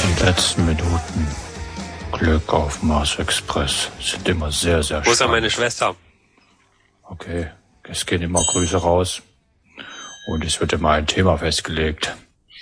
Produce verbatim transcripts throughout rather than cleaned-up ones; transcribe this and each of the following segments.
Die letzten Minuten Glück auf Mars Express sind immer sehr, sehr spannend. Wo ist meine Schwester? Okay, es gehen immer Grüße raus und es wird immer ein Thema festgelegt.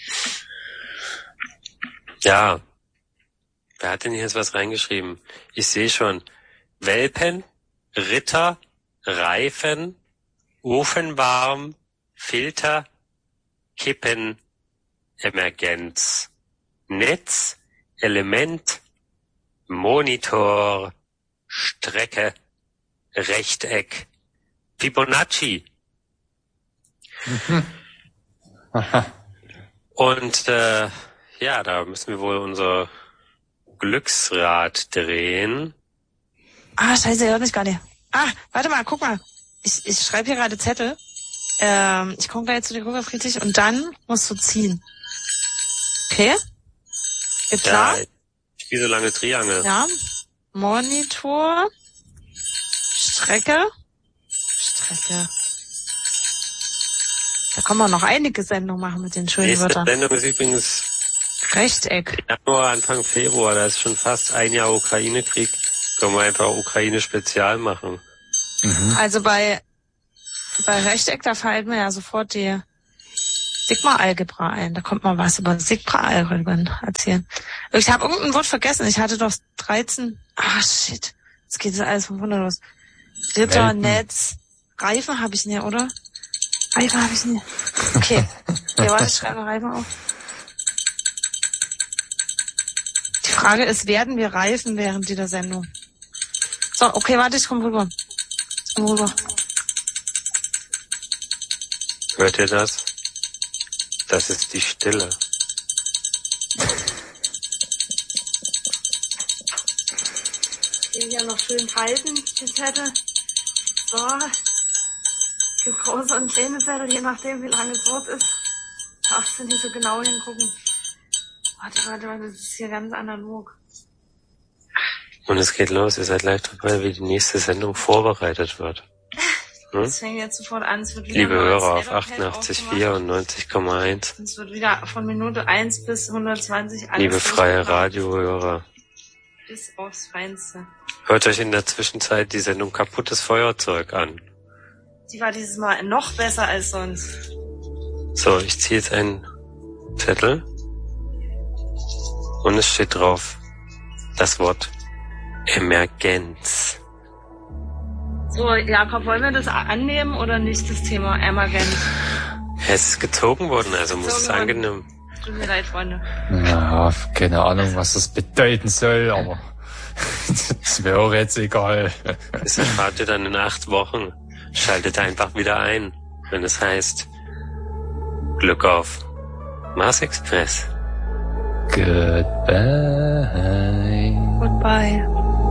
Ja, wer hat denn hier jetzt was reingeschrieben? Ich sehe schon. Welpen, Ritter, Reifen, Ofenwarm, Filter, Kippen, Emergenz, Netz, Element, Monitor, Strecke, Rechteck, Fibonacci. Mhm. Und äh, ja, da müssen wir wohl unser Glücksrad drehen. Ah, scheiße, hört mich gar nicht. Ah, warte mal, guck mal. Ich, ich schreibe hier gerade Zettel. Ähm, ich komme gleich zu dir rüber, Friedrich, und dann musst du ziehen. Okay? Geht klar? Ja, ich spiele so lange Triangel. Ja. Monitor. Strecke. Strecke. Da kann man noch einige Sendungen machen mit den schönen Nächste Wörtern. Sendung ist übrigens Rechteck. Januar, Anfang Februar. Da ist schon fast ein Jahr Ukraine-Krieg. Können wir einfach Ukraine-Spezial machen. Mhm. Also bei, bei Rechteck, da fällt mir ja sofort die Sigma-Algebra ein. Da kommt mal was über Sigma-Algebra erzählen. Ich habe irgendein Wort vergessen. Ich hatte doch dreizehn. Ah, shit. Jetzt geht das alles von vorne los. Ritter, Welpen. Netz. Reifen habe ich nicht, oder? Reifen habe ich nicht. Okay. Ja, warte, ich schreibe mal Reifen auf. Die Frage ist, werden wir reifen während dieser Sendung? So, okay, warte, ich komm rüber. Ich komm rüber. Hört ihr das? Das ist die Stille. Den hier noch schön halten, die Zettel. So. Für große und kleine Zettel, je nachdem, wie lang das Wort ist. Darfst du nicht so genau hingucken. Warte, warte, warte, das ist hier ganz analog. Und es geht los. Ihr seid live dabei, wie die nächste Sendung vorbereitet wird. Hm? Es fängt jetzt sofort an. Es wird wieder Liebe mal Hörer als auf achtundachtzig Komma vier und neunzig Komma eins. Es wird wieder von Minute eins bis hundertzwanzig alles Liebe freie durchgebracht. Radiohörer. Bis aufs Feinste. Hört euch in der Zwischenzeit die Sendung Kaputtes Feuerzeug an. Die war dieses Mal noch besser als sonst. So, ich ziehe jetzt einen Zettel. Und es steht drauf das Wort Emergenz. So, Jakob, wollen wir das annehmen oder nicht, das Thema Emergenz? Es ist gezogen worden, also muss es Gezogen worden. angenommen. Tut mir leid, Freunde. Ja, keine Ahnung, was das bedeuten soll, aber das wäre auch jetzt egal. Das erfahrt ihr dann in acht Wochen. Schaltet einfach wieder ein, wenn es heißt Glück auf Mars Express. Goodbye. Goodbye.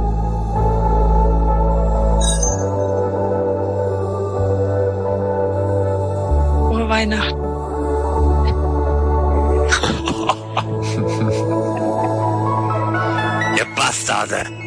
Frohe Weihnachten. Ihr Bastarde!